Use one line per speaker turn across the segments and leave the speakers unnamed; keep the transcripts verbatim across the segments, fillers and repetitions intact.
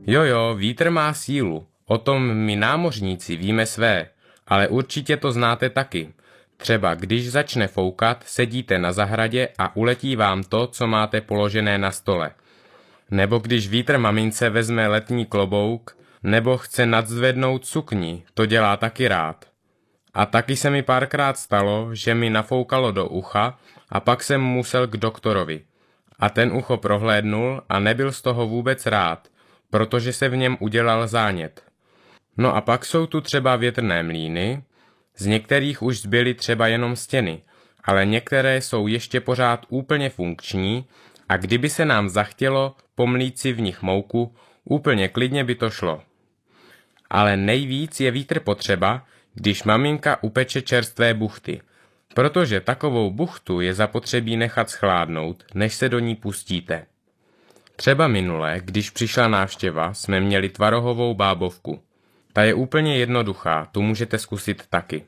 Jo, jo, vítr má sílu, o tom my námořníci víme své, ale určitě to znáte taky. Třeba když začne foukat, sedíte na zahradě a uletí vám to, co máte položené na stole. Nebo když vítr mamince vezme letní klobouk, nebo chce nadzvednout sukni, to dělá taky rád. A taky se mi párkrát stalo, že mi nafoukalo do ucha a pak jsem musel k doktorovi. A ten ucho prohlédnul a nebyl z toho vůbec rád, protože se v něm udělal zánět. No a pak jsou tu třeba větrné mlýny, z některých už zbyly třeba jenom stěny, ale některé jsou ještě pořád úplně funkční a kdyby se nám zachtělo pomlít si v nich mouku, úplně klidně by to šlo. Ale nejvíc je vítr potřeba, když maminka upeče čerstvé buchty, protože takovou buchtu je zapotřebí nechat schládnout, než se do ní pustíte. Třeba minule, když přišla návštěva, jsme měli tvarohovou bábovku. Ta je úplně jednoduchá, tu můžete zkusit taky.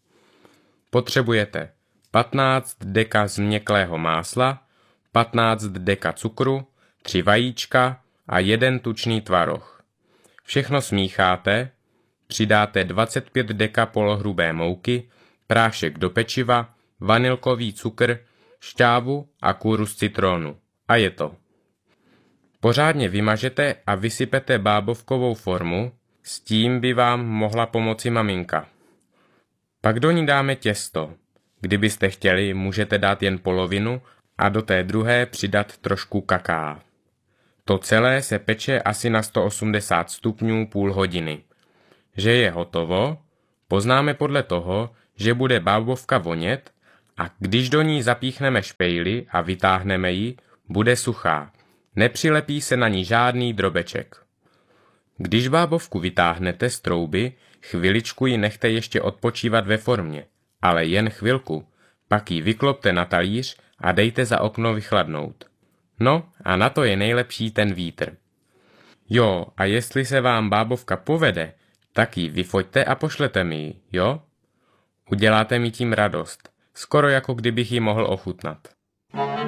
Potřebujete patnáct deka změklého másla, patnáct deka cukru, tři vajíčka a jeden tučný tvaroh. Všechno smícháte, přidáte dvacet pět deka polohrubé mouky, prášek do pečiva, vanilkový cukr, šťávu a kůru z citronu. A je to. Pořádně vymažete a vysypete bábovkovou formu, s tím by vám mohla pomoci maminka. Pak do ní dáme těsto. Kdybyste chtěli, můžete dát jen polovinu a do té druhé přidat trošku kaká. To celé se peče asi na sto osmdesát stupňů půl hodiny. Že je hotovo, poznáme podle toho, že bude bábovka vonět a když do ní zapíchneme špejli a vytáhneme ji, bude suchá. Nepřilepí se na ní žádný drobeček. Když bábovku vytáhnete z trouby, chviličku ji nechte ještě odpočívat ve formě, ale jen chvilku, pak ji vyklopte na talíř a dejte za okno vychladnout. No a na to je nejlepší ten vítr. Jo, a jestli se vám bábovka povede, tak ji vyfoťte a pošlete mi ji, jo? Uděláte mi tím radost, skoro jako kdybych ji mohl ochutnat.